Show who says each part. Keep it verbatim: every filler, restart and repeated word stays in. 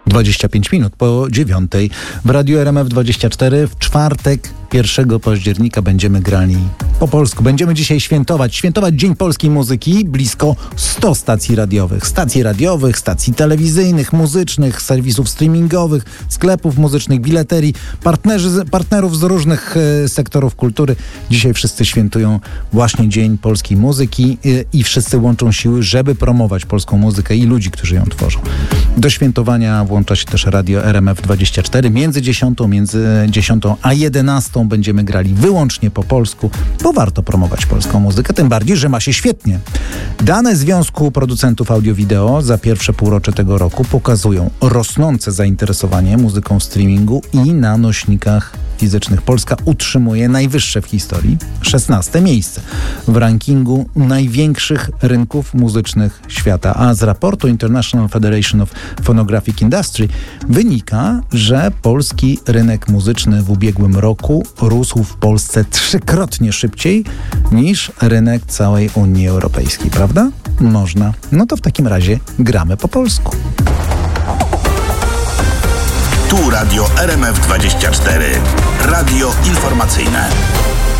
Speaker 1: dwadzieścia pięć minut po dziewiątej. W Radiu R M F dwadzieścia cztery w czwartek pierwszego października będziemy grali po polsku. Będziemy dzisiaj świętować. Świętować Dzień Polskiej Muzyki. Blisko sto stacji radiowych. Stacji radiowych, stacji telewizyjnych, muzycznych, serwisów streamingowych, sklepów muzycznych, bileterii, partnerzy, partnerów z różnych e, sektorów kultury. Dzisiaj wszyscy świętują właśnie Dzień Polskiej Muzyki e, i wszyscy łączą siły, żeby promować polską muzykę i ludzi, którzy ją tworzą. Do świętowania włącza się też Radio R M F dwadzieścia cztery. Między dziesiątą, między dziesiątą a jedenastą będziemy grali wyłącznie po polsku, bo warto promować polską muzykę, tym bardziej, że ma się świetnie. Dane Związku Producentów Audio-Wideo za pierwsze półrocze tego roku pokazują rosnące zainteresowanie muzyką streamingu i na nośnikach fizycznych. Polska utrzymuje najwyższe w historii szesnaste miejsce w rankingu największych rynków muzycznych świata. A z raportu International Federation of Phonographic Industry wynika, że polski rynek muzyczny w ubiegłym roku rósł w Polsce trzykrotnie szybciej niż rynek całej Unii Europejskiej, prawda? Można. No to w takim razie gramy po polsku.
Speaker 2: Tu Radio R M F dwadzieścia cztery. Radio informacyjne.